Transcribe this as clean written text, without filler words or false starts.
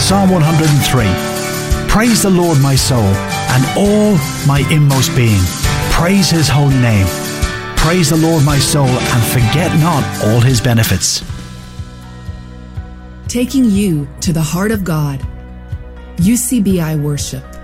Psalm 103. Praise the Lord, my soul, and all my inmost being. Praise his holy name. Praise the Lord, my soul, and forget not all his benefits. Taking you to the heart of God. UCBI Worship.